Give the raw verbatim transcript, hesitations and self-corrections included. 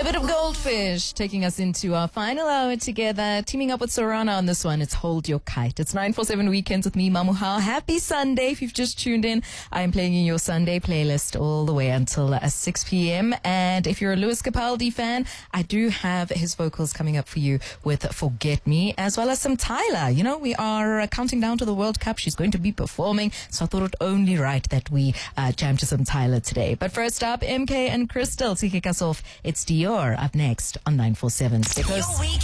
A bit of Goldfish taking us into our final hour together, teaming up with Sorana on this one. It's Hold Your Kite. It's nine four seven Weekends with me, Mamuha. Happy Sunday. If you've just tuned in, I'm playing you your Sunday playlist all the way until uh, six p.m. And if you're a Lewis Capaldi fan, I do have his vocals coming up for you with Forget Me, as well as some Tyler. You know, we are uh, counting down to the World Cup. She's going to be performing, so I thought it only right that we uh, jam to some Tyler today. But first up, M K and Crystal to kick us off. It's Dior up next on nine four seven. Stay close.